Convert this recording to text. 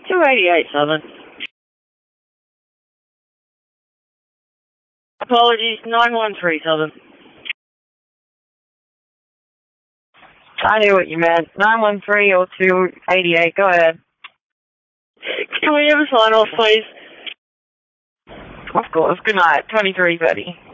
288 Southern. Apologies, 913 Southern. I knew what you meant. 913 or 288, go ahead. Can we have a sign off, please? Of course, good night, 2330.